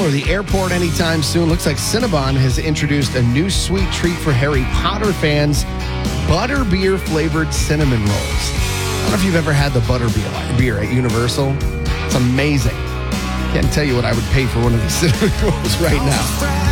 or the airport anytime soon. Looks like Cinnabon has introduced a new sweet treat for Harry Potter fans, butterbeer flavored cinnamon rolls. I don't know if you've ever had the butterbeer at Universal. It's amazing. Can't tell you what I would pay for one of these cinnamon rolls right now.